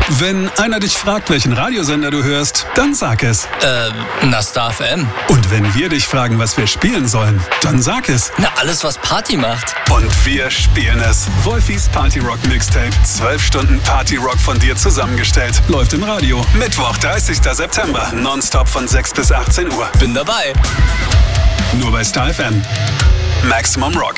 Wenn einer dich fragt, welchen Radiosender du hörst, dann sag es. Na Star FM. Und wenn wir dich fragen, was wir spielen sollen, dann sag es. Na, alles, was Party macht. Und wir spielen es. Wolfis Party Rock Mixtape. 12 Stunden Party Rock von dir zusammengestellt. Läuft im Radio. Mittwoch, 30. September. Nonstop von 6 bis 18 Uhr. Bin dabei. Nur bei Star FM. Maximum Rock.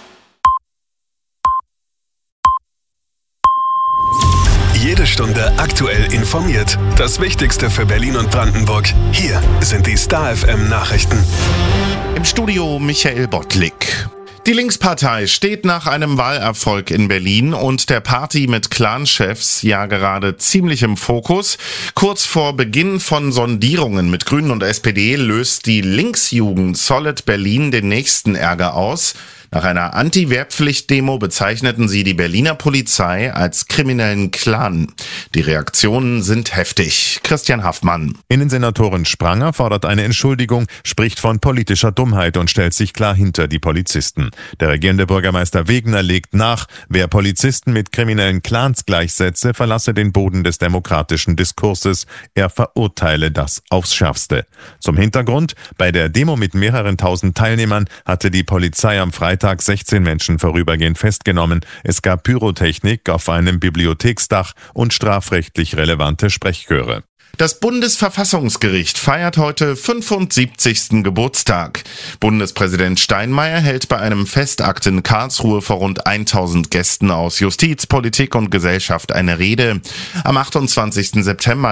Jede Stunde aktuell informiert. Das Wichtigste für Berlin und Brandenburg. Hier sind die Star FM Nachrichten. Im Studio Michael Bottlik. Die Linkspartei steht nach einem Wahlerfolg in Berlin und der Party mit Clanchefs ja gerade ziemlich im Fokus. Kurz vor Beginn von Sondierungen mit Grünen und SPD löst die Linksjugend Solid Berlin den nächsten Ärger aus. Nach einer Anti-Wehrpflicht-Demo bezeichneten sie die Berliner Polizei als kriminellen Clan. Die Reaktionen sind heftig. Christian Haffmann. Innensenatorin Spranger fordert eine Entschuldigung, spricht von politischer Dummheit und stellt sich klar hinter die Polizisten. Der regierende Bürgermeister Wegener legt nach, wer Polizisten mit kriminellen Clans gleichsetze, verlasse den Boden des demokratischen Diskurses. Er verurteile das aufs Schärfste. Zum Hintergrund: Bei der Demo mit mehreren tausend Teilnehmern hatte die Polizei am Freitag 16 Menschen vorübergehend festgenommen. Es gab Pyrotechnik auf einem Bibliotheksdach und strafrechtlich relevante Sprechchöre. Das Bundesverfassungsgericht feiert heute 75. Geburtstag. Bundespräsident Steinmeier hält bei einem Festakt in Karlsruhe vor rund 1000 Gästen aus Justiz, Politik und Gesellschaft eine Rede. Am 28. September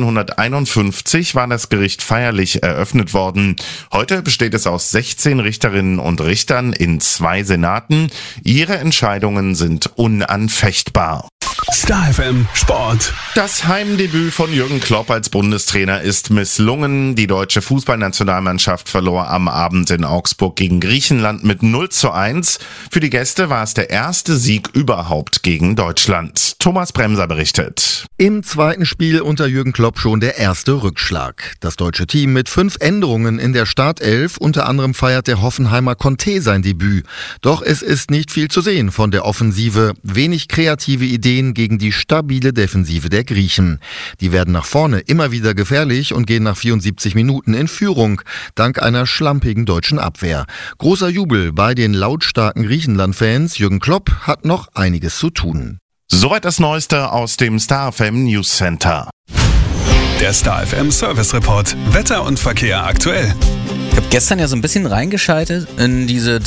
1951 war das Gericht feierlich eröffnet worden. Heute besteht es aus 16 Richterinnen und Richtern in 2 Senaten. Ihre Entscheidungen sind unanfechtbar. Star FM Sport. Das Heimdebüt von Jürgen Klopp als Bundestrainer ist misslungen. Die deutsche Fußballnationalmannschaft verlor am Abend in Augsburg gegen Griechenland mit 0:1. Für die Gäste war es der erste Sieg überhaupt gegen Deutschland. Thomas Bremser berichtet. Im zweiten Spiel unter Jürgen Klopp schon der erste Rückschlag. Das deutsche Team mit 5 Änderungen in der Startelf. Unter anderem feiert der Hoffenheimer Conte sein Debüt. Doch es ist nicht viel zu sehen von der Offensive. Wenig kreative Ideen gegen die stabile Defensive der Griechen. Die werden nach vorne immer wieder gefährlich und gehen nach 74 Minuten in Führung, dank einer schlampigen deutschen Abwehr. Großer Jubel bei den lautstarken Griechenland-Fans. Jürgen Klopp hat noch einiges zu tun. Soweit das Neueste aus dem Star FM News Center. Der Star FM Service Report. Wetter und Verkehr aktuell. Ich habe gestern ja so ein bisschen reingeschaltet in dieses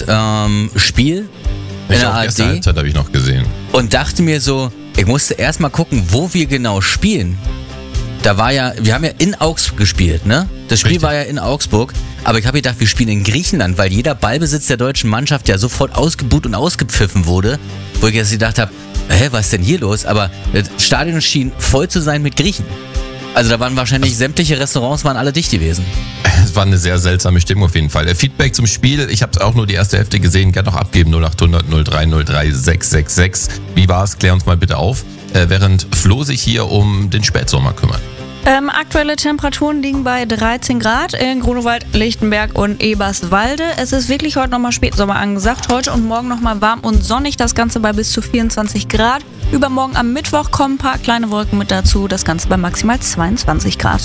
Spiel in der ARD. Erste Halbzeit habe ich noch gesehen. Und dachte mir so, ich musste erst mal gucken, wo wir genau spielen. Wir haben ja in Augsburg gespielt, ne? Das Spiel Richtig. war ja in Augsburg, aber ich habe gedacht, wir spielen in Griechenland, weil jeder Ballbesitz der deutschen Mannschaft ja sofort ausgebuht und ausgepfiffen wurde, wo ich jetzt gedacht habe, was ist denn hier los? Aber das Stadion schien voll zu sein mit Griechen. Also da waren wahrscheinlich sämtliche Restaurants waren alle dicht gewesen. Es war eine sehr seltsame Stimmung auf jeden Fall. Feedback zum Spiel, ich habe auch nur die erste Hälfte gesehen, gerne noch abgeben, 0800 03 03 666. Wie war's? Klär uns mal bitte auf, während Flo sich hier um den Spätsommer kümmert. Aktuelle Temperaturen liegen bei 13 Grad in Grunewald, Lichtenberg und Eberswalde. Es ist wirklich heute nochmal Spätsommer angesagt. Heute und morgen nochmal warm und sonnig. Das Ganze bei bis zu 24 Grad. Übermorgen am Mittwoch kommen ein paar kleine Wolken mit dazu. Das Ganze bei maximal 22 Grad.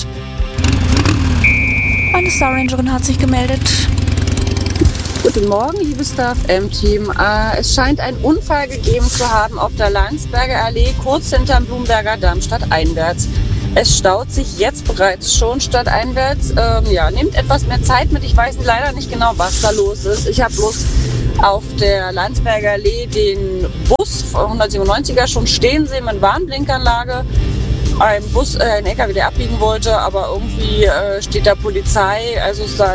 Eine Star Rangerin hat sich gemeldet. Guten Morgen, liebes Star FM-Team. Es scheint einen Unfall gegeben zu haben auf der Landsberger Allee, kurz hinterm Blumberger Damm stadteinwärts. Es staut sich jetzt bereits schon stadteinwärts. Nehmt etwas mehr Zeit mit. Ich weiß leider nicht genau, was da los ist. Ich habe bloß auf der Landsberger Allee den Bus von 197er schon stehen sehen mit Warnblinkanlage. Ein LKW, der abbiegen wollte, aber irgendwie steht da Polizei. Also es